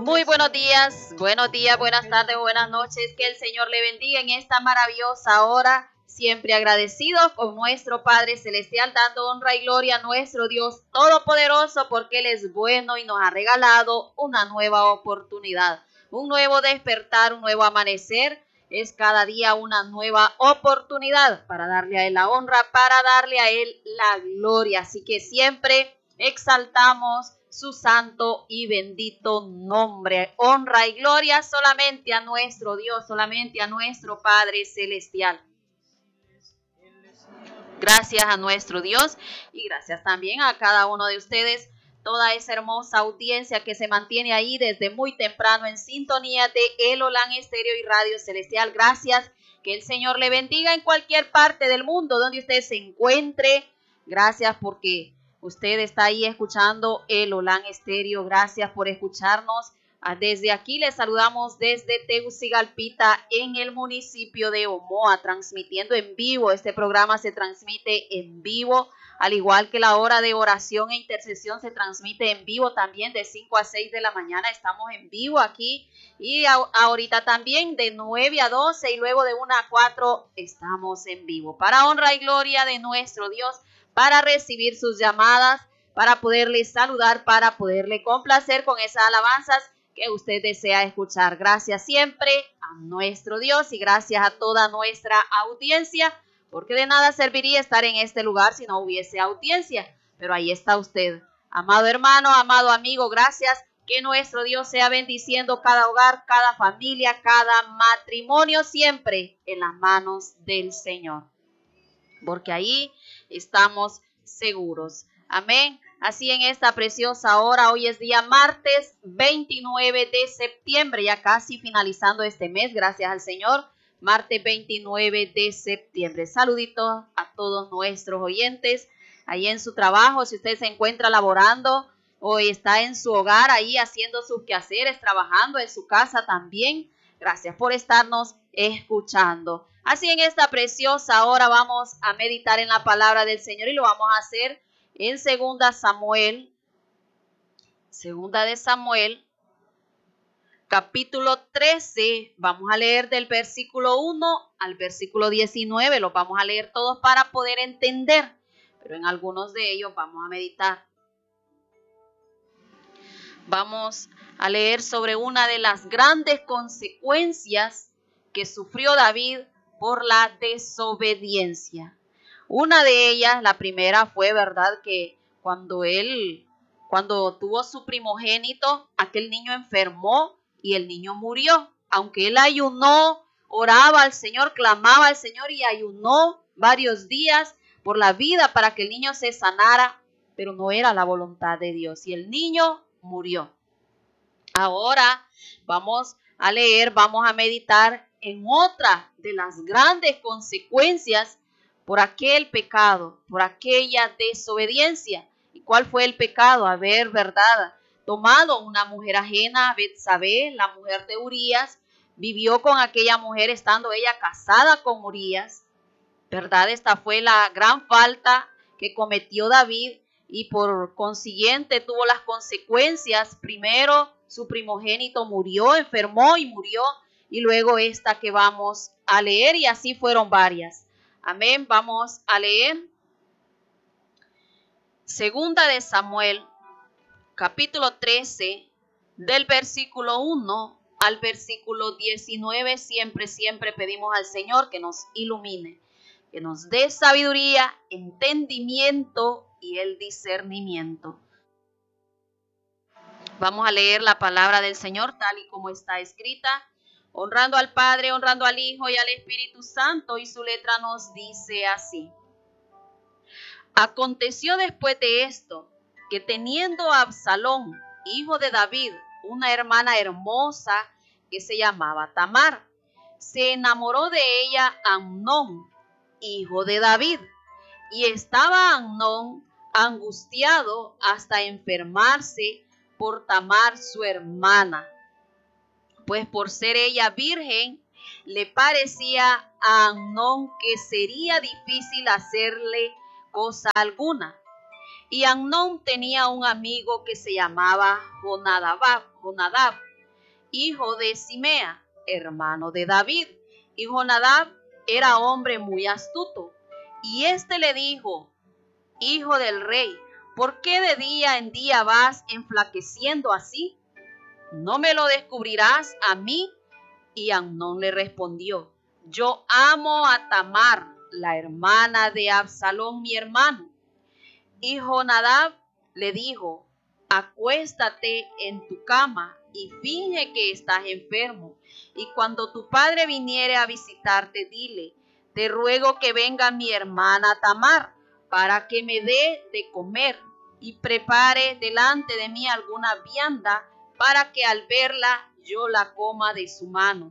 Muy buenos días, buenas tardes, buenas noches. Que el Señor le bendiga en esta maravillosa hora. Siempre agradecidos con nuestro Padre Celestial, dando honra y gloria a nuestro Dios Todopoderoso, porque Él es bueno y nos ha regalado una nueva oportunidad, un nuevo despertar, un nuevo amanecer. Es cada día una nueva oportunidad para darle a Él la honra, para darle a Él la gloria. Así que siempre exaltamos su santo y bendito nombre. Honra y gloria solamente a nuestro Dios, solamente a nuestro Padre Celestial. Gracias a nuestro Dios y gracias también a cada uno de ustedes, toda esa hermosa audiencia que se mantiene ahí desde muy temprano en sintonía de El Olán Estéreo y Radio Celestial. Gracias, que el Señor le bendiga en cualquier parte del mundo donde usted se encuentre. Gracias porque usted está ahí escuchando El Olán Estéreo. Gracias por escucharnos. Desde aquí les saludamos desde Tegucigalpita, en el municipio de Omoa, transmitiendo en vivo. Este programa se transmite en vivo, al igual que la hora de oración e intercesión se transmite en vivo también de 5 a 6 de la mañana. Estamos en vivo aquí y ahorita también de 9 a 12 y luego de 1 a 4 estamos en vivo. Para honra y gloria de nuestro Dios, para recibir sus llamadas, para poderle saludar, para poderle complacer con esas alabanzas que usted desea escuchar. Gracias siempre a nuestro Dios y gracias a toda nuestra audiencia, porque de nada serviría estar en este lugar si no hubiese audiencia. Pero ahí está usted, amado hermano, amado amigo. Gracias. Que nuestro Dios sea bendiciendo cada hogar, cada familia, cada matrimonio, siempre en las manos del Señor, porque ahí estamos seguros. Amén. Así en esta preciosa hora, hoy es día martes 29 de septiembre, ya casi finalizando este mes, gracias al Señor, martes 29 de septiembre. Saluditos a todos nuestros oyentes, ahí en su trabajo, si usted se encuentra laborando o está en su hogar, ahí haciendo sus quehaceres, trabajando en su casa también. Gracias por estarnos escuchando. Así en esta preciosa hora vamos a meditar en la palabra del Señor y lo vamos a hacer en Segunda de Samuel, capítulo 13, vamos a leer del versículo 1 al versículo 19, los vamos a leer todos para poder entender, pero en algunos de ellos vamos a meditar. Vamos a leer sobre una de las grandes consecuencias que sufrió David por la desobediencia. Una de ellas, la primera fue, ¿verdad?, que cuando tuvo su primogénito, aquel niño enfermó y el niño murió. Aunque él ayunó, oraba al Señor, clamaba al Señor y ayunó varios días por la vida para que el niño se sanara, pero no era la voluntad de Dios y el niño murió. Ahora vamos a leer, vamos a meditar en otra de las grandes consecuencias por aquel pecado, por aquella desobediencia. ¿Y cuál fue el pecado? Haber, ¿verdad?, tomado una mujer ajena, Betsabé, la mujer de Urías, vivió con aquella mujer estando ella casada con Urías, ¿verdad? Esta fue la gran falta que cometió David y por consiguiente tuvo las consecuencias. Primero, su primogénito murió, enfermó y murió, y luego esta que vamos a leer, y así fueron varias. Amén. Vamos a leer Segunda de Samuel, capítulo 13, del versículo 1 al versículo 19. Siempre pedimos al Señor que nos ilumine, que nos dé sabiduría, entendimiento y el discernimiento. Vamos a leer la palabra del Señor tal y como está escrita, honrando al Padre, honrando al Hijo y al Espíritu Santo, y su letra nos dice así. Aconteció después de esto, que teniendo a Absalón, hijo de David, una hermana hermosa que se llamaba Tamar, se enamoró de ella Amnón, hijo de David, y estaba Amnón angustiado hasta enfermarse por Tamar su hermana, pues por ser ella virgen, le parecía a Amnón que sería difícil hacerle cosa alguna. Y Amnón tenía un amigo que se llamaba Jonadab, hijo de Simea, hermano de David. Y Jonadab era hombre muy astuto. Y éste le dijo: hijo del rey, ¿por qué de día en día vas enflaqueciendo así? ¿No me lo descubrirás a mí? Y Amnón le respondió: yo amo a Tamar, la hermana de Absalón, mi hermano. Y Jonadab le dijo: acuéstate en tu cama y finge que estás enfermo. Y cuando tu padre viniere a visitarte, dile: te ruego que venga mi hermana Tamar para que me dé de comer y prepare delante de mí alguna vianda para que al verla yo la coma de su mano.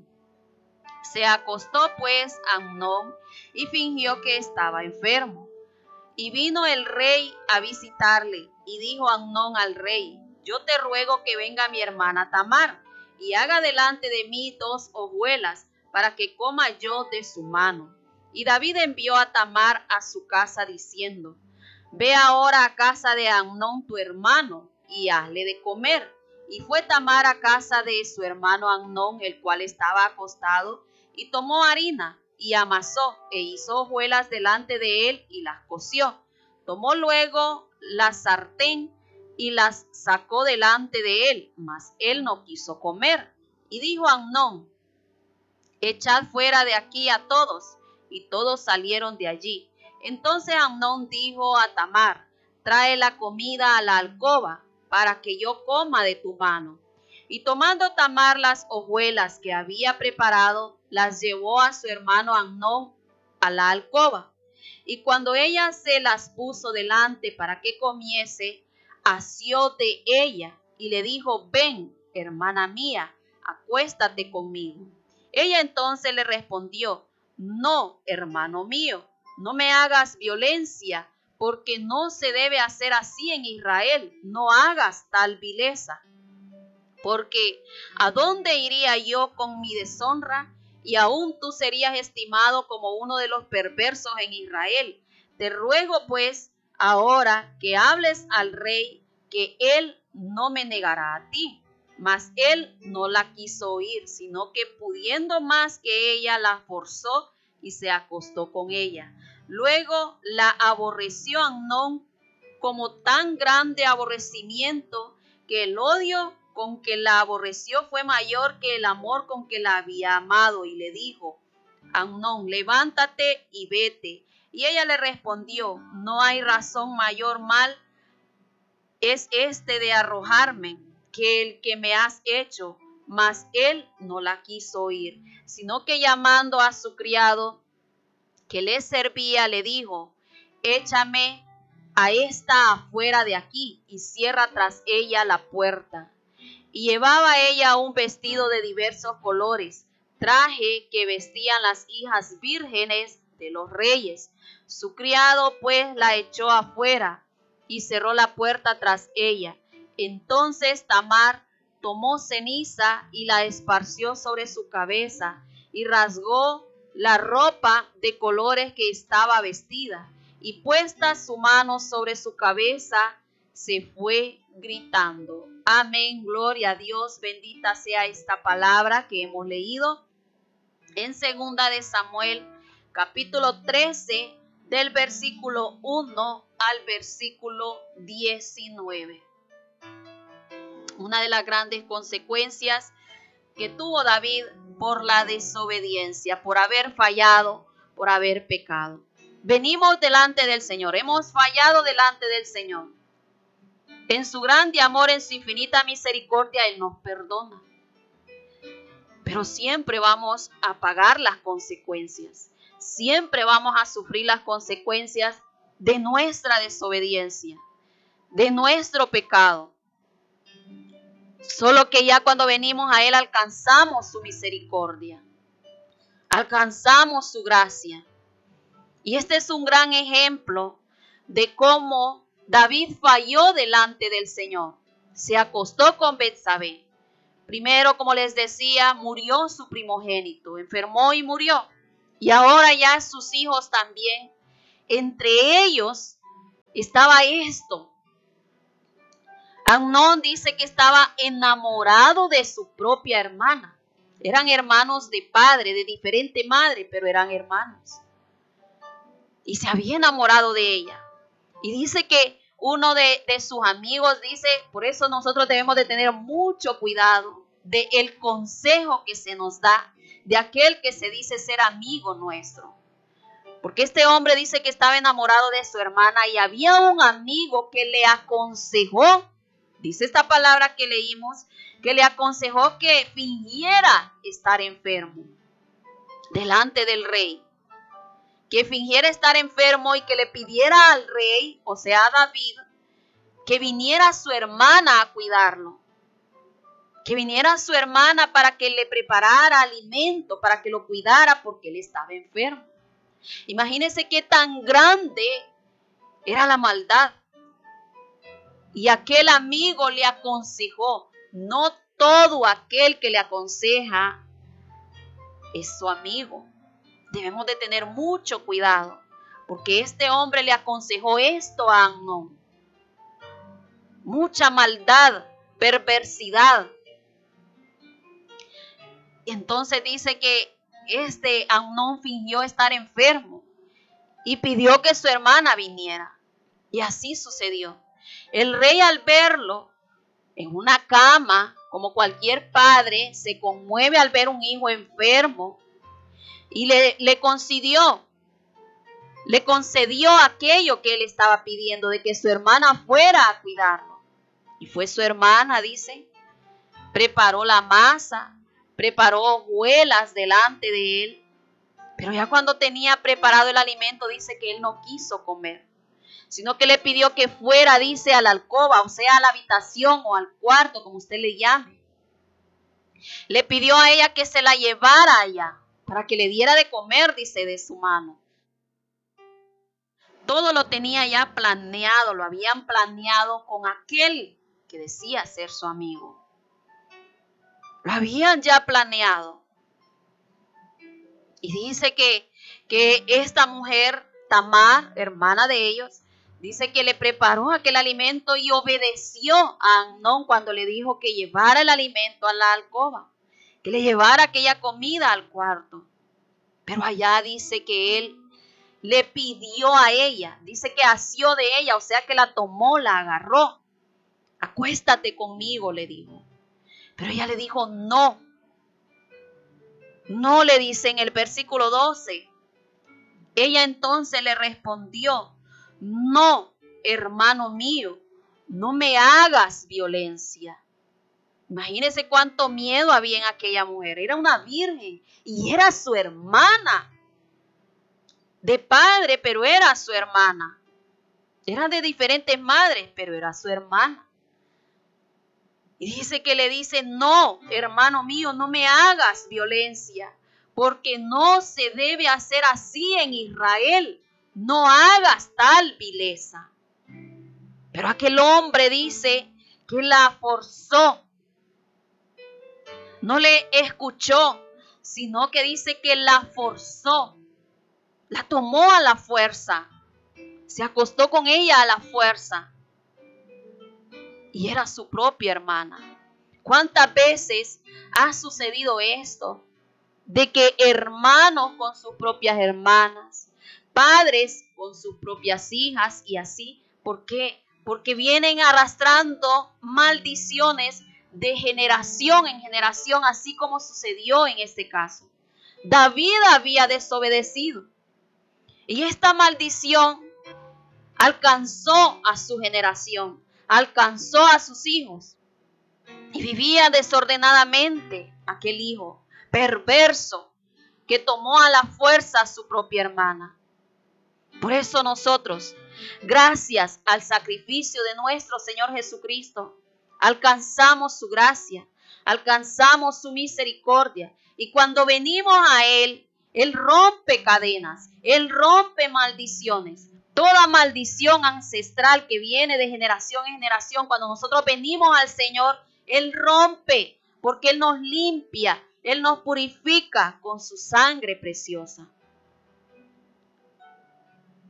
Se acostó pues Amnón y fingió que estaba enfermo. Y vino el rey a visitarle, y dijo Amnón al rey: yo te ruego que venga mi hermana Tamar, y haga delante de mí 2 hojuelas, para que coma yo de su mano. Y David envió a Tamar a su casa, diciendo: ve ahora a casa de Amnón tu hermano, y hazle de comer. Y fue Tamar a casa de su hermano Amnón, el cual estaba acostado, y tomó harina, y amasó, e hizo hojuelas delante de él, y las coció. Tomó luego la sartén, y las sacó delante de él, mas él no quiso comer. Y dijo Amnón: echad fuera de aquí a todos. Y todos salieron de allí. Entonces Amnón dijo a Tamar: trae la comida a la alcoba, para que yo coma de tu mano. Y tomando Tamar las hojuelas que había preparado, las llevó a su hermano Amnón a la alcoba. Y cuando ella se las puso delante para que comiese, asió de ella y le dijo: ven, hermana mía, acuéstate conmigo. Ella entonces le respondió: no, hermano mío, no me hagas violencia, porque no se debe hacer así en Israel. No hagas tal vileza. Porque ¿a dónde iría yo con mi deshonra? Y aún tú serías estimado como uno de los perversos en Israel. Te ruego pues ahora que hables al rey, que él no me negará a ti. Mas él no la quiso oír, sino que pudiendo más que ella, la forzó y se acostó con ella. Luego la aborreció Amnón como tan grande aborrecimiento, que el odio con que la aborreció fue mayor que el amor con que la había amado, y le dijo: Amnón, levántate y vete. Y ella le respondió: no hay razón mayor mal es este de arrojarme que el que me has hecho. Mas él no la quiso oír, sino que llamando a su criado que le servía, le dijo: échame a esta afuera de aquí y cierra tras ella la puerta. Y llevaba ella un vestido de diversos colores, traje que vestían las hijas vírgenes de los reyes. Su criado pues la echó afuera y cerró la puerta tras ella. Entonces Tamar tomó ceniza y la esparció sobre su cabeza y rasgó la ropa de colores que estaba vestida, y puesta su mano sobre su cabeza, se fue gritando. Amén, gloria a Dios, bendita sea esta palabra que hemos leído en 2 de Samuel, capítulo 13, del versículo 1 al versículo 19. Una de las grandes consecuencias que tuvo David por la desobediencia, por haber fallado, por haber pecado. Venimos delante del Señor, hemos fallado delante del Señor. En su grande amor, en su infinita misericordia, Él nos perdona. Pero siempre vamos a pagar las consecuencias. Siempre vamos a sufrir las consecuencias de nuestra desobediencia, de nuestro pecado. Solo que ya cuando venimos a Él alcanzamos su misericordia, alcanzamos su gracia. Y este es un gran ejemplo de cómo David falló delante del Señor. Se acostó con Betsabé. Primero, como les decía, murió su primogénito, enfermó y murió. Y ahora ya sus hijos también. Entre ellos estaba esto. Amnón dice que estaba enamorado de su propia hermana. Eran hermanos de padre, de diferente madre, pero eran hermanos. Y se había enamorado de ella. Y dice que uno de sus amigos dice, por eso nosotros debemos de tener mucho cuidado del consejo que se nos da de aquel que se dice ser amigo nuestro. Porque este hombre dice que estaba enamorado de su hermana y había un amigo que le aconsejó, dice esta palabra que leímos, que le aconsejó que fingiera estar enfermo delante del rey. Que fingiera estar enfermo y que le pidiera al rey, o sea a David, que viniera su hermana a cuidarlo. Que viniera su hermana para que le preparara alimento, para que lo cuidara porque él estaba enfermo. Imagínense qué tan grande era la maldad. Y aquel amigo le aconsejó. No todo aquel que le aconseja es su amigo. Debemos de tener mucho cuidado, porque este hombre le aconsejó esto a Amnón. Mucha maldad, perversidad. Entonces dice que este Amnón fingió estar enfermo y pidió que su hermana viniera. Y así sucedió. El rey, al verlo en una cama, como cualquier padre, se conmueve al ver un hijo enfermo y le concedió aquello que él estaba pidiendo, de que su hermana fuera a cuidarlo. Y fue su hermana, dice, preparó la masa, preparó hojuelas delante de él, pero ya cuando tenía preparado el alimento, dice que él no quiso comer, sino que le pidió que fuera, dice, a la alcoba, o sea, a la habitación o al cuarto, como usted le llame. Le pidió a ella que se la llevara allá, para que le diera de comer, dice, de su mano. Todo lo tenía ya planeado, lo habían planeado con aquel que decía ser su amigo. Lo habían ya planeado. Y dice que esta mujer, Tamar, hermana de ellos, dice que le preparó aquel alimento y obedeció a Amnón cuando le dijo que llevara el alimento a la alcoba, que le llevara aquella comida al cuarto. Pero allá dice que él le pidió a ella, dice que asió de ella, o sea que la tomó, la agarró. Acuéstate conmigo, le dijo. Pero ella le dijo no. No, le dice en el versículo 12. Ella entonces le respondió, no, hermano mío, no me hagas violencia. Imagínese cuánto miedo había en aquella mujer. Era una virgen y era su hermana. De padre, pero era su hermana. Eran de diferentes madres, pero era su hermana. Y dice que le dice, no, hermano mío, no me hagas violencia, porque no se debe hacer así en Israel. No hagas tal vileza. Pero aquel hombre dice que la forzó. No le escuchó, sino que dice que la forzó. La tomó a la fuerza. Se acostó con ella a la fuerza. Y era su propia hermana. ¿Cuántas veces ha sucedido esto? De que hermanos con sus propias hermanas, padres con sus propias hijas y así. ¿Por qué? Porque vienen arrastrando maldiciones de generación en generación, así como sucedió en este caso. David había desobedecido y esta maldición alcanzó a su generación, alcanzó a sus hijos y vivía desordenadamente aquel hijo perverso que tomó a la fuerza a su propia hermana. Por eso nosotros, gracias al sacrificio de nuestro Señor Jesucristo, alcanzamos su gracia, alcanzamos su misericordia y cuando venimos a Él, Él rompe cadenas, Él rompe maldiciones. Toda maldición ancestral que viene de generación en generación, cuando nosotros venimos al Señor, Él rompe, porque Él nos limpia, Él nos purifica con su sangre preciosa.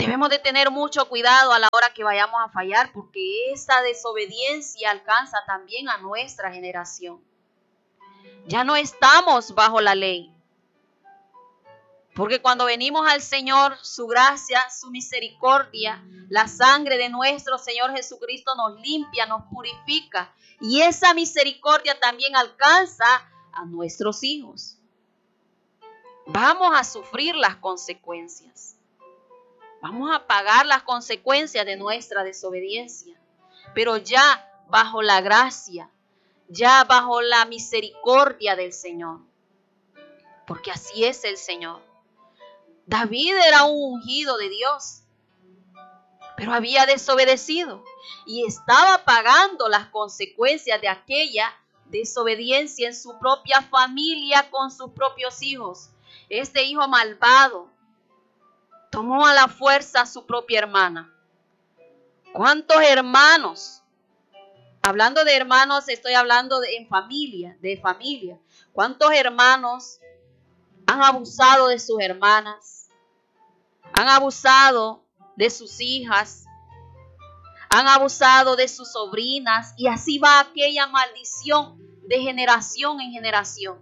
Debemos de tener mucho cuidado a la hora que vayamos a fallar, porque esa desobediencia alcanza también a nuestra generación. Ya no estamos bajo la ley. Porque cuando venimos al Señor, su gracia, su misericordia, la sangre de nuestro Señor Jesucristo nos limpia, nos purifica. Y esa misericordia también alcanza a nuestros hijos. Vamos a sufrir las consecuencias. Vamos a pagar las consecuencias de nuestra desobediencia. Pero ya bajo la gracia, ya bajo la misericordia del Señor. Porque así es el Señor. David era un ungido de Dios, pero había desobedecido y estaba pagando las consecuencias de aquella desobediencia en su propia familia con sus propios hijos. Este hijo malvado tomó a la fuerza a su propia hermana. ¿Cuántos hermanos? Hablando de hermanos, estoy hablando de familia. ¿Cuántos hermanos han abusado de sus hermanas? Han abusado de sus hijas, han abusado de sus sobrinas, y así va aquella maldición de generación en generación.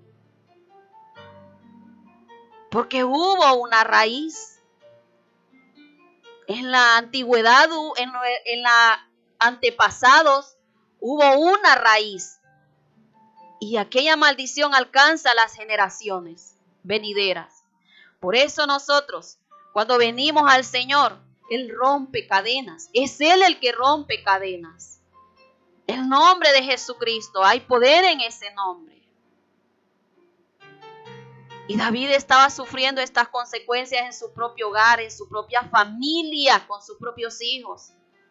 Porque hubo una raíz. En la antigüedad, en la antepasados, hubo una raíz. Y aquella maldición alcanza las generaciones venideras. Por eso nosotros, cuando venimos al Señor, Él rompe cadenas. Es Él el que rompe cadenas. El nombre de Jesucristo, hay poder en ese nombre. Y David estaba sufriendo estas consecuencias en su propio hogar, en su propia familia, con sus propios hijos.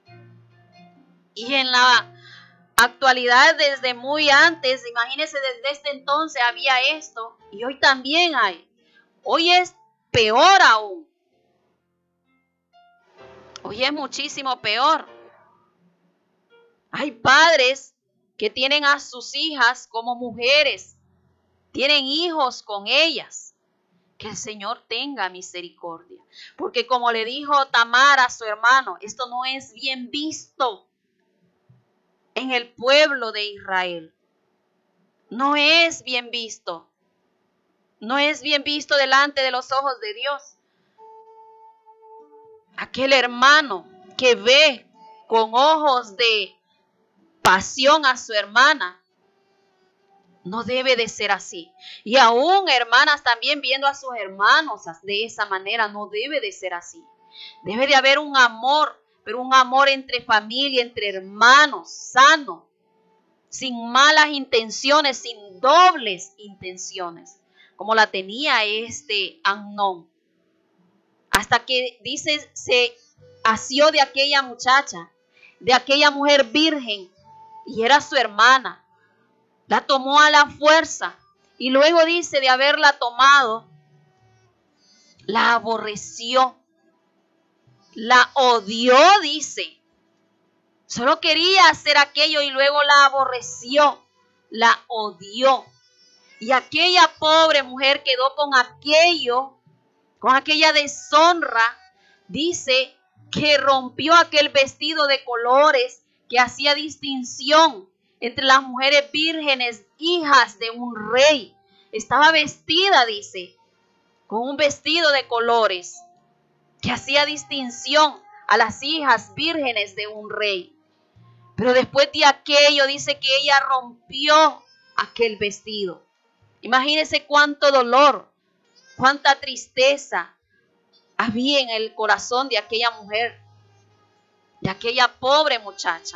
Y en la actualidad, desde muy antes, imagínense, desde este entonces había esto, y hoy también hay. Hoy es peor aún. Hoy es muchísimo peor. Hay padres que tienen a sus hijas como mujeres, tienen hijos con ellas. Que el Señor tenga misericordia. Porque como le dijo Tamar a su hermano, esto no es bien visto en el pueblo de Israel. No es bien visto. No es bien visto delante de los ojos de Dios. Aquel hermano que ve con ojos de pasión a su hermana, no debe de ser así. Y aún hermanas también viendo a sus hermanos de esa manera, no debe de ser así. Debe de haber un amor, pero un amor entre familia, entre hermanos, sano, sin malas intenciones, sin dobles intenciones, como la tenía este Amnón. Hasta que dice, se asió de aquella muchacha, de aquella mujer virgen, y era su hermana. La tomó a la fuerza, y luego dice, de haberla tomado, la aborreció, la odió, dice. Solo quería hacer aquello y luego la aborreció, la odió. Y aquella pobre mujer quedó con aquello, con aquella deshonra. Dice que rompió aquel vestido de colores que hacía distinción entre las mujeres vírgenes, hijas de un rey. Estaba vestida, dice, con un vestido de colores que hacía distinción a las hijas vírgenes de un rey. Pero después de aquello dice que ella rompió aquel vestido. Imagínense cuánto dolor, cuánta tristeza había en el corazón de aquella mujer, de aquella pobre muchacha.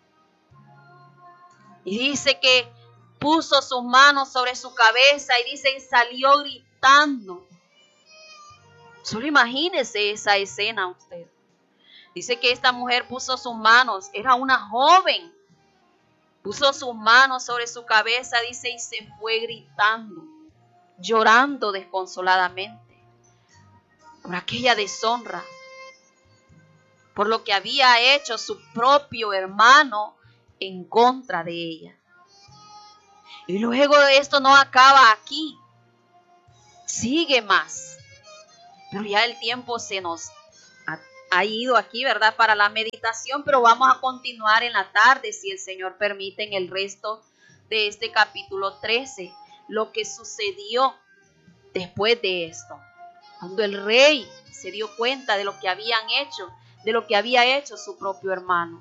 Y dice que puso sus manos sobre su cabeza y dice que salió gritando. Solo imagínese esa escena usted. Dice que esta mujer puso sus manos, era una joven, puso sus manos sobre su cabeza, dice, y se fue gritando, llorando desconsoladamente por aquella deshonra, por lo que había hecho su propio hermano en contra de ella. Y luego esto no acaba aquí, sigue más. Pero ya el tiempo se nos ha ido aquí, ¿verdad?, para la meditación, pero vamos a continuar en la tarde, si el Señor permite, en el resto de este capítulo 13, lo que sucedió después de esto. Cuando el rey se dio cuenta de lo que habían hecho, de lo que había hecho su propio hermano.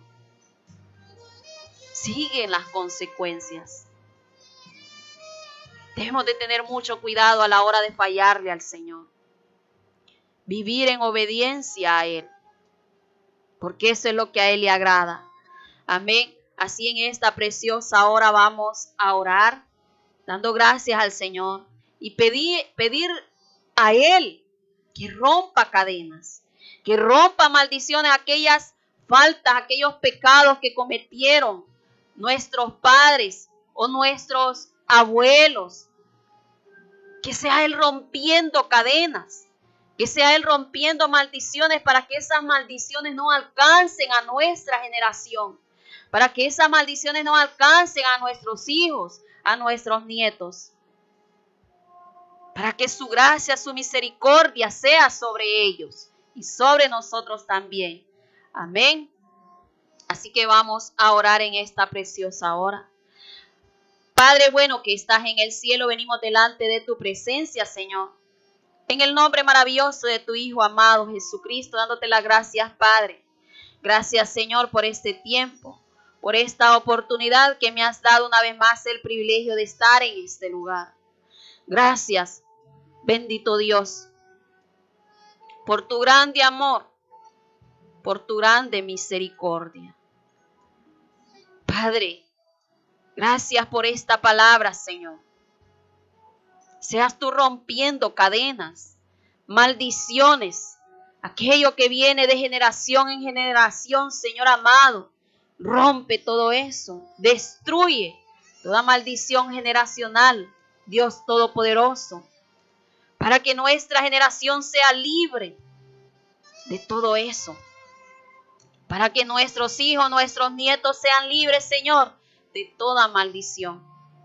Siguen las consecuencias. Debemos de tener mucho cuidado a la hora de fallarle al Señor. Vivir en obediencia a Él, porque eso es lo que a Él le agrada. Amén. Así en esta preciosa hora vamos a orar, dando gracias al Señor y pedir a Él que rompa cadenas, que rompa maldiciones, aquellas faltas, aquellos pecados que cometieron nuestros padres o nuestros abuelos. Que sea Él rompiendo cadenas, que sea Él rompiendo maldiciones para que esas maldiciones no alcancen a nuestra generación, para que esas maldiciones no alcancen a nuestros hijos, a nuestros nietos, para que su gracia, su misericordia sea sobre ellos y sobre nosotros también. Amén. Así que vamos a orar en esta preciosa hora. Padre bueno que estás en el cielo, venimos delante de tu presencia, Señor. En el nombre maravilloso de tu Hijo amado Jesucristo, dándote las gracias, Padre. Gracias, Señor, por este tiempo, por esta oportunidad que me has dado una vez más el privilegio de estar en este lugar. Gracias, bendito Dios, por tu grande amor, por tu grande misericordia. Padre, gracias por esta palabra, Señor. Seas tú rompiendo cadenas, maldiciones, aquello que viene de generación en generación, Señor amado. Rompe todo eso, destruye toda maldición generacional, Dios Todopoderoso, para que nuestra generación sea libre de todo eso, para que nuestros hijos, nuestros nietos sean libres, Señor, de toda maldición.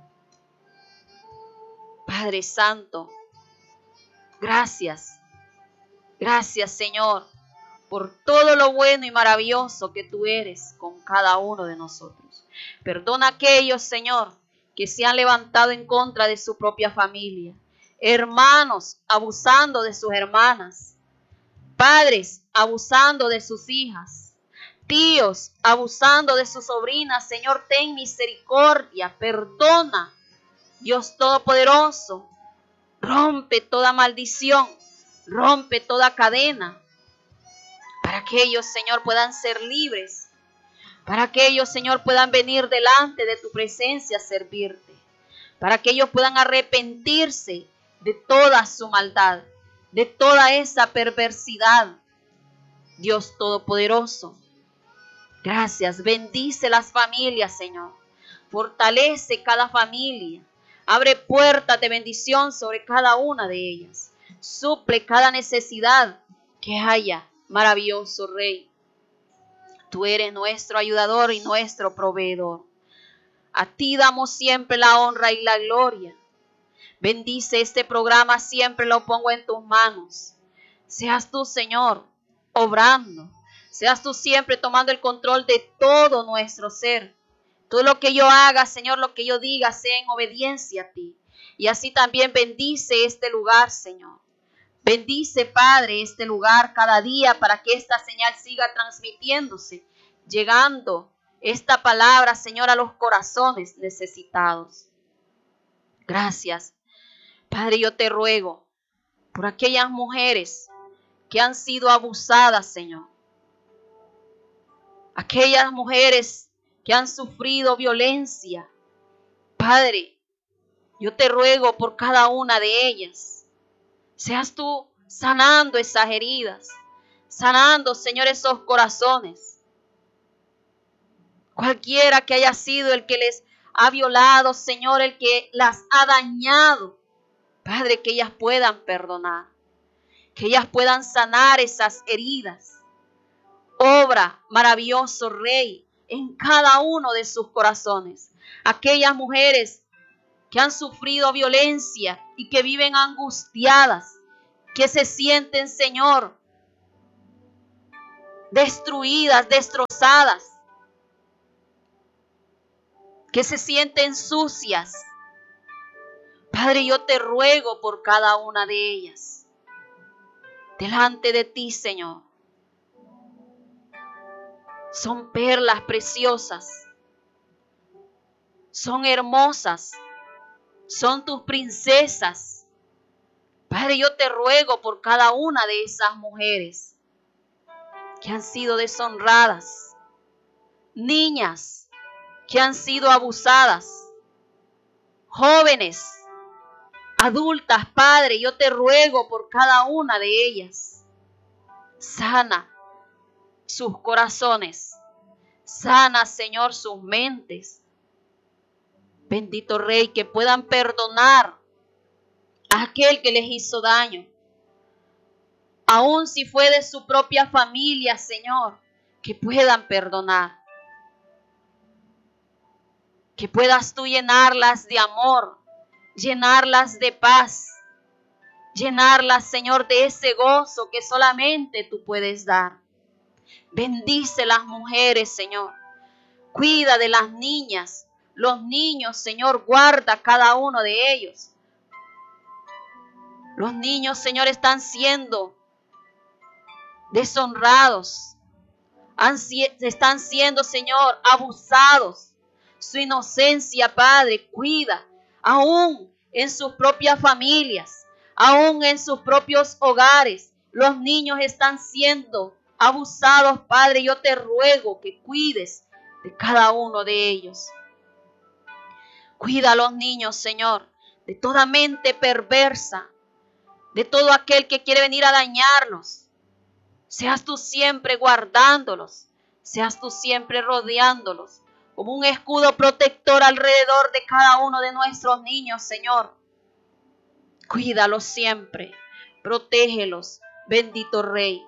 Padre Santo, gracias, gracias, Señor, por todo lo bueno y maravilloso que tú eres con cada uno de nosotros. Perdona a aquellos, Señor, que se han levantado en contra de su propia familia, hermanos abusando de sus hermanas, padres abusando de sus hijas, tíos abusando de sus sobrinas. Señor, ten misericordia, perdona, Dios Todopoderoso. Rompe toda maldición, rompe toda cadena, para que ellos, Señor, puedan ser libres, para que ellos, Señor, puedan venir delante de tu presencia a servirte, para que ellos puedan arrepentirse de toda su maldad, de toda esa perversidad. Dios Todopoderoso, gracias, bendice las familias, Señor, fortalece cada familia, abre puertas de bendición sobre cada una de ellas, suple cada necesidad que haya, maravilloso Rey. Tú eres nuestro ayudador y nuestro proveedor. A ti damos siempre la honra y la gloria. Bendice este programa, siempre lo pongo en tus manos. Seas tú, Señor, obrando. Seas tú siempre tomando el control de todo nuestro ser. Todo lo que yo haga, Señor, lo que yo diga, sea en obediencia a ti. Y así también bendice este lugar, Señor. Bendice, Padre, este lugar cada día para que esta señal siga transmitiéndose, llegando esta palabra, Señor, a los corazones necesitados. Gracias. Padre, yo te ruego por aquellas mujeres que han sido abusadas, Señor. Aquellas mujeres que han sufrido violencia. Padre, yo te ruego por cada una de ellas. Seas tú sanando esas heridas, sanando, Señor, esos corazones. Cualquiera que haya sido el que les ha violado, Señor, el que las ha dañado. Padre, que ellas puedan perdonar, que ellas puedan sanar esas heridas. Obra, maravilloso Rey, en cada uno de sus corazones. Aquellas mujeres que han sufrido violencia y que viven angustiadas, que se sienten, Señor, destruidas, destrozadas, que se sienten sucias. Padre, yo te ruego por cada una de ellas, delante de ti, Señor. Son perlas preciosas, son hermosas, son tus princesas. Padre, yo te ruego por cada una de esas mujeres que han sido deshonradas, niñas que han sido abusadas, jóvenes, adultas, Padre, yo te ruego por cada una de ellas. Sana sus corazones, sana, Señor, sus mentes. Bendito Rey, que puedan perdonar a aquel que les hizo daño, aun si fue de su propia familia, Señor, que puedan perdonar. Que puedas tú llenarlas de amor, llenarlas de paz, llenarlas, Señor, de ese gozo que solamente tú puedes dar. Bendice las mujeres, Señor. Cuida de las niñas, los niños, Señor, guarda cada uno de ellos. Los niños, Señor, están siendo deshonrados, están siendo, Señor, abusados. Su inocencia, Padre, cuida, aún en sus propias familias, aún en sus propios hogares. Los niños están siendo abusados, Padre. Yo te ruego que cuides de cada uno de ellos. Cuida a los niños, Señor, de toda mente perversa, de todo aquel que quiere venir a dañarlos. Seas tú siempre guardándolos, seas tú siempre rodeándolos, como un escudo protector alrededor de cada uno de nuestros niños, Señor. Cuídalos siempre, protégelos, bendito Rey.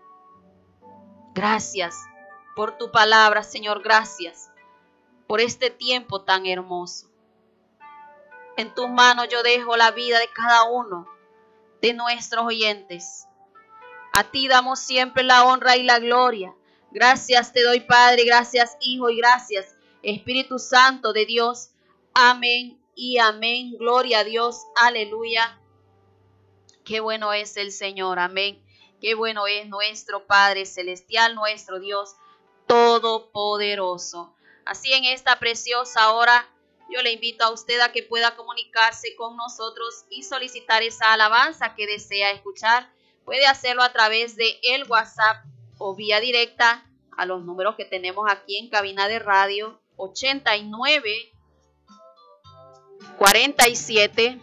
Gracias por tu palabra, Señor, gracias por este tiempo tan hermoso. En tus manos yo dejo la vida de cada uno de nuestros oyentes. A ti damos siempre la honra y la gloria. Gracias te doy, Padre, gracias, Hijo, y gracias, Espíritu Santo de Dios. Amén y amén. Gloria a Dios. Aleluya. Qué bueno es el Señor. Amén. Qué bueno es nuestro Padre Celestial, nuestro Dios Todopoderoso. Así en esta preciosa hora, yo le invito a usted a que pueda comunicarse con nosotros y solicitar esa alabanza que desea escuchar. Puede hacerlo a través de el WhatsApp o vía directa a los números que tenemos aquí en cabina de radio: 89 47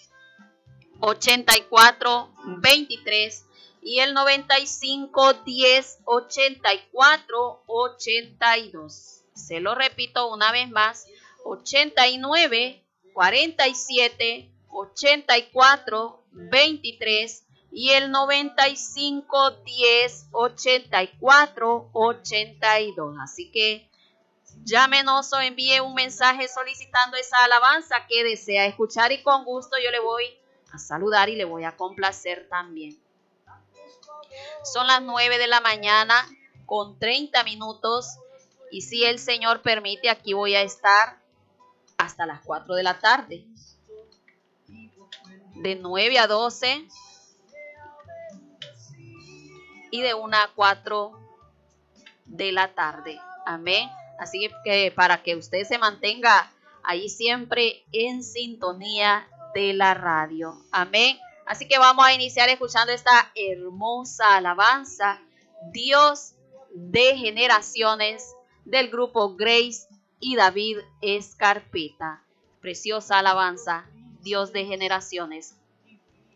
84 23 y el 95 10 84 82. Se lo repito una vez más: 89 47 84 23 y el 95 10 84 82. Así que llámenos o envíe un mensaje solicitando esa alabanza que desea escuchar y con gusto yo le voy a saludar y le voy a complacer también. Son las 9 de la mañana con 30 minutos y si el Señor permite, aquí voy a estar hasta las 4 de la tarde. De 9 a 12 y de 1 a 4 de la tarde. Amén. Así que para que usted se mantenga ahí siempre en sintonía de la radio. Amén. Así que vamos a iniciar escuchando esta hermosa alabanza, Dios de Generaciones, del grupo Grace y David Escarpeta. Preciosa alabanza, Dios de Generaciones.